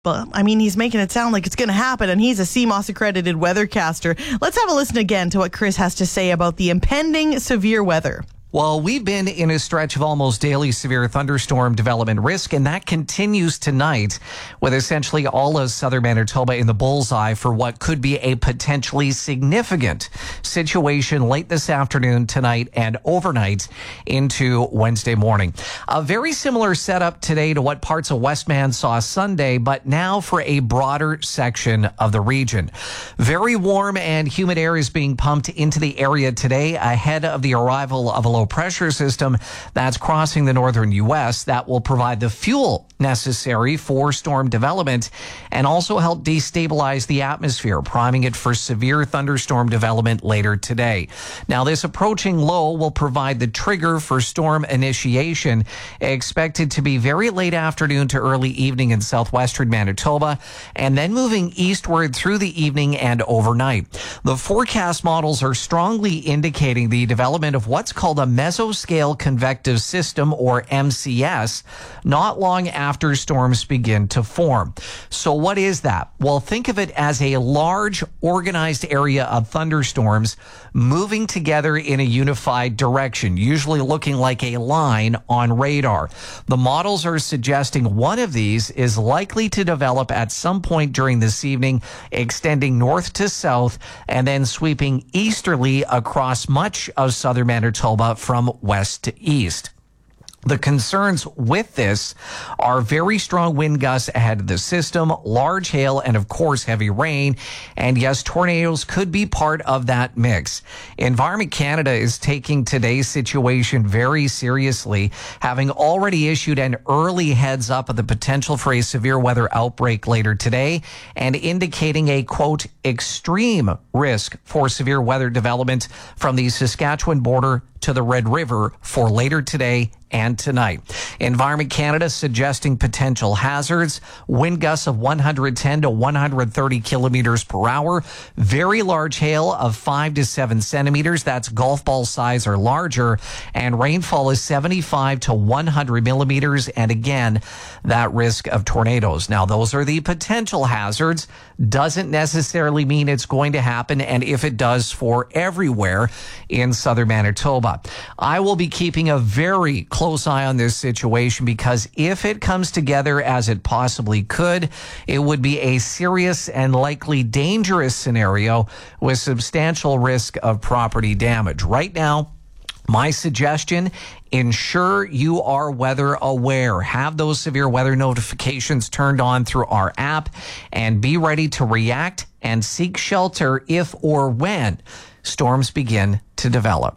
But, I mean, he's making it sound like it's going to happen, and he's a CMOS accredited weathercaster. Let's have a listen again to what Chris has to say about the impending severe weather. Well, we've been in a stretch of almost daily severe thunderstorm development risk, and that continues tonight with essentially all of southern Manitoba in the bullseye for what could be a potentially significant situation late this afternoon, tonight, and overnight into Wednesday morning. A very similar setup today to what parts of Westman saw Sunday, but now for a broader section of the region. Very warm and humid air is being pumped into the area today ahead of the arrival of a low pressure system that's crossing the northern U.S. that will provide the fuel necessary for storm development and also help destabilize the atmosphere, priming it for severe thunderstorm development later today. Now, this approaching low will provide the trigger for storm initiation, expected to be very late afternoon to early evening in southwestern Manitoba, and then moving eastward through the evening and overnight. The forecast models are strongly indicating the development of what's called a mesoscale convective system, or MCS, not long after storms begin to form. So what is that? Well, think of it as a large organized area of thunderstorms moving together in a unified direction, usually looking like a line on radar. The models are suggesting one of these is likely to develop at some point during this evening, extending north to south and then sweeping easterly across much of southern Manitoba from west to east. The concerns with this are very strong wind gusts ahead of the system, large hail, and of course heavy rain. And yes, tornadoes could be part of that mix. Environment Canada is taking today's situation very seriously, having already issued an early heads up of the potential for a severe weather outbreak later today and indicating a, quote, extreme risk for severe weather development from the Saskatchewan border to the Red River for later today and tonight. Environment Canada suggesting potential hazards, wind gusts of 110 to 130 kilometers per hour, very large hail of 5 to 7 centimeters, that's golf ball size or larger, and rainfall is 75 to 100 millimeters, and again, that risk of tornadoes. Now, those are the potential hazards. Doesn't necessarily mean it's going to happen, and if it does, for everywhere in southern Manitoba. I will be keeping a very close eye on this situation because if it comes together as it possibly could, it would be a serious and likely dangerous scenario with substantial risk of property damage. Right now, my suggestion, ensure you are weather aware. Have those severe weather notifications turned on through our app and be ready to react and seek shelter if or when storms begin to develop.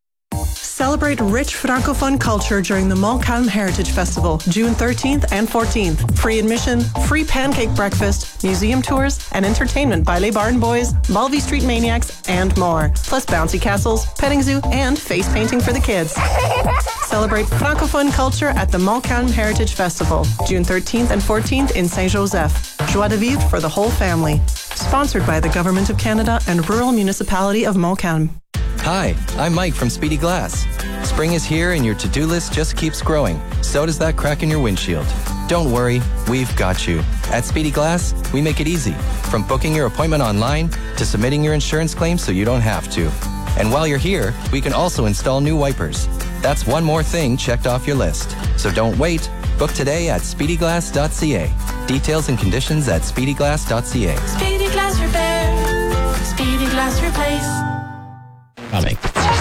Celebrate rich Francophone culture during the Montcalm Heritage Festival, June 13th and 14th. Free admission, free pancake breakfast, museum tours, and entertainment by Les Barn Boys, Mulvey Street Maniacs, and more. Plus bouncy castles, petting zoo, and face painting for the kids. Celebrate Francophone culture at the Montcalm Heritage Festival, June 13th and 14th in Saint-Joseph. Joie de vivre for the whole family. Sponsored by the Government of Canada and Rural Municipality of Montcalm. Hi, I'm Mike from Speedy Glass. Spring is here and your to-do list just keeps growing. So does that crack in your windshield. Don't worry, we've got you. At Speedy Glass, we make it easy. From booking your appointment online to submitting your insurance claim so you don't have to. And while you're here, we can also install new wipers. That's one more thing checked off your list. So don't wait. Book today at speedyglass.ca. Details and conditions at speedyglass.ca. Speedy Glass Repair. Speedy Glass Replace. Coming.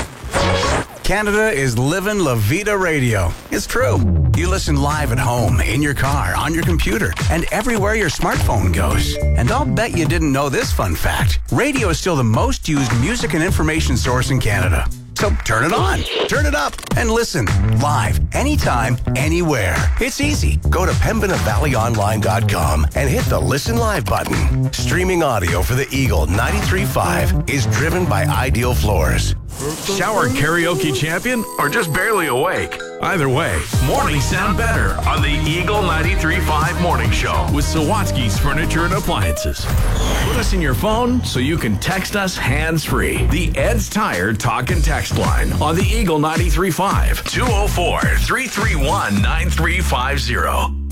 Canada is living La Vida Radio. It's true. You listen live at home, in your car, on your computer, and everywhere your smartphone goes. And I'll bet you didn't know this fun fact. Radio is still the most used music and information source in Canada. So turn it on, turn it up, and listen live, anytime, anywhere. It's easy. Go to pembinavalleyonline.com and hit the Listen Live button. Streaming audio for the Eagle 93.5 is driven by Ideal Floors. Shower karaoke champion or just barely awake? Either way, mornings sound better on the Eagle 93.5 Morning Show with Sawatsky's Furniture and Appliances. Put us in your phone so you can text us hands-free. The Ed's Tire Talk and Text line on the Eagle 93.5 204-331-9350.